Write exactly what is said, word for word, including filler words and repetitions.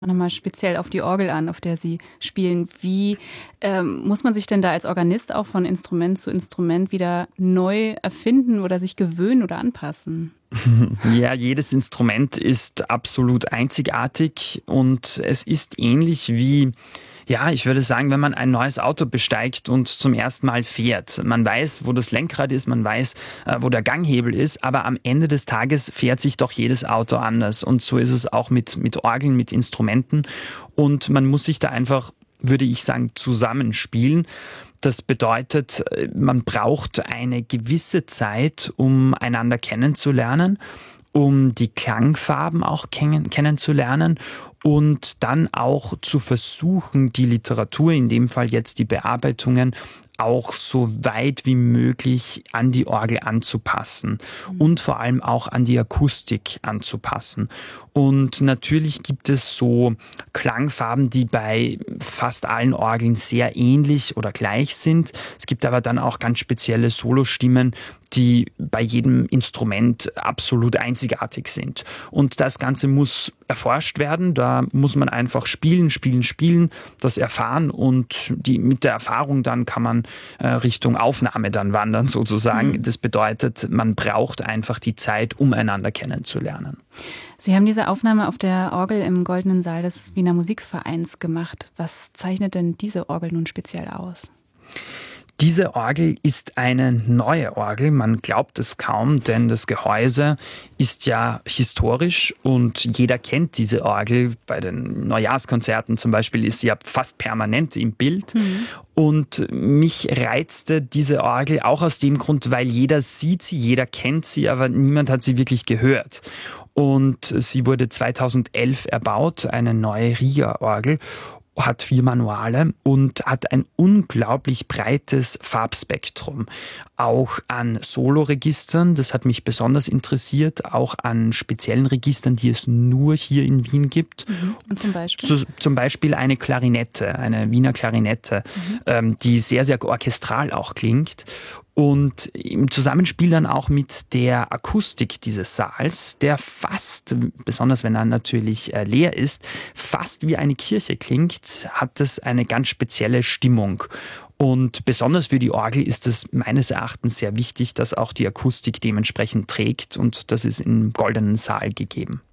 Nochmal speziell auf die Orgel an, auf der Sie spielen. Wie ähm, muss man sich denn da als Organist auch von Instrument zu Instrument wieder neu erfinden oder sich gewöhnen oder anpassen? Ja, jedes Instrument ist absolut einzigartig und es ist ähnlich wie, ja, ich würde sagen, wenn man ein neues Auto besteigt und zum ersten Mal fährt. Man weiß, wo das Lenkrad ist, man weiß, wo der Ganghebel ist, aber am Ende des Tages fährt sich doch jedes Auto anders. Und so ist es auch mit, mit Orgeln, mit Instrumenten. Und man muss sich da einfach, würde ich sagen, zusammenspielen. Das bedeutet, man braucht eine gewisse Zeit, um einander kennenzulernen, um die Klangfarben auch kennenzulernen und dann auch zu versuchen, die Literatur, in dem Fall jetzt die Bearbeitungen, auch so weit wie möglich an die Orgel anzupassen und vor allem auch an die Akustik anzupassen. Und natürlich gibt es so Klangfarben, die bei fast allen Orgeln sehr ähnlich oder gleich sind. Es gibt aber dann auch ganz spezielle Solostimmen, die bei jedem Instrument absolut einzigartig sind. Und das Ganze muss erforscht werden. Da muss man einfach spielen, spielen, spielen, das erfahren und die, mit der Erfahrung dann kann man äh, Richtung Aufnahme dann wandern sozusagen. Mhm. Das bedeutet, man braucht einfach die Zeit, um einander kennenzulernen. Sie haben diese Aufnahme auf der Orgel im Goldenen Saal des Wiener Musikvereins gemacht. Was zeichnet denn diese Orgel nun speziell aus? Diese Orgel ist eine neue Orgel. Man glaubt es kaum, denn das Gehäuse ist ja historisch und jeder kennt diese Orgel. Bei den Neujahrskonzerten zum Beispiel ist sie ja fast permanent im Bild. Mhm. Und mich reizte diese Orgel auch aus dem Grund, weil jeder sieht sie, jeder kennt sie, aber niemand hat sie wirklich gehört. Und sie wurde zweitausendelf erbaut, eine neue Rieger-Orgel. Hat vier Manuale und hat ein unglaublich breites Farbspektrum. Auch an Soloregistern, das hat mich besonders interessiert, auch an speziellen Registern, die es nur hier in Wien gibt. Mhm. Und zum Beispiel? Zu, zum Beispiel eine Klarinette, eine Wiener Klarinette, mhm. ähm, die sehr, sehr orchestral auch klingt. Und im Zusammenspiel dann auch mit der Akustik dieses Saals, der fast, besonders wenn er natürlich äh, leer ist, fast wie eine Kirche klingt, hat es eine ganz spezielle Stimmung. Und besonders für die Orgel ist es meines Erachtens sehr wichtig, dass auch die Akustik dementsprechend trägt und das ist im Goldenen Saal gegeben.